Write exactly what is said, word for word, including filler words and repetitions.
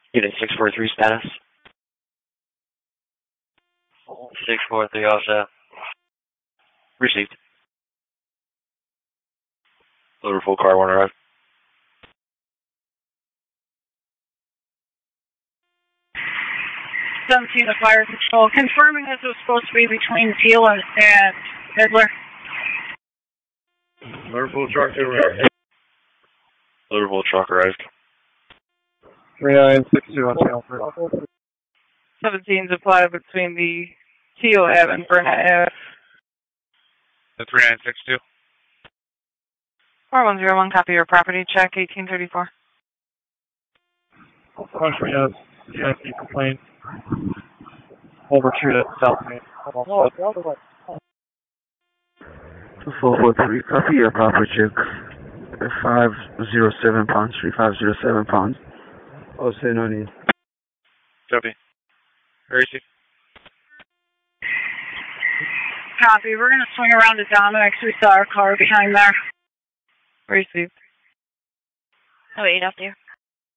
Unit six four three status. six four three all set. Received. Loader full car, one arrived. seventeen to fire control. Confirming this was supposed to be between Teal and, and Midler. Loader full truck arrived. Loader full truck arrived. three nine six two on channel three. seventeen to fly between the Teal Ave and Burnett Ave. The three nine six two. four one zero one, copy your property check, eighteen thirty-four. Country has C I P complaint. Overshoot at South Main. four four three, copy your property check. five zero seven pounds, three five zero seven pounds. Oh, say no need. Copy. Where is he? Copy, we're going to swing around to Dominic's. We saw our car behind there. Received. Oh, eight after you.